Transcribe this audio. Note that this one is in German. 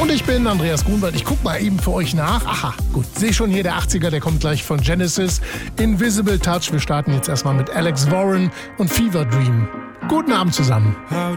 Und ich bin Andreas Grunwald. Ich guck mal eben für euch nach. Aha, gut. Sehe schon hier der 80er, der kommt gleich von Genesis. Invisible Touch. Wir starten jetzt erstmal mit Alex Warren und Fever Dream. Guten Abend zusammen.